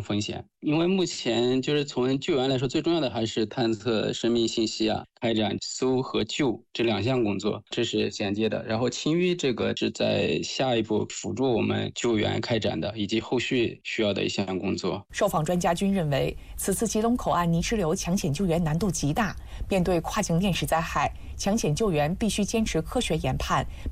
风险。因为目前就是从救援来说，最重要的还是探测生命信息啊，开展搜和救这2项工作，这是衔接的。然后清淤这个是在下一步辅助我们救援开展的，以及后续需要的一项工作。 受访专家均认为，此次吉隆口岸泥石流抢险救援难度极大，面对跨境链式灾害，抢险救援必须坚持科学研判，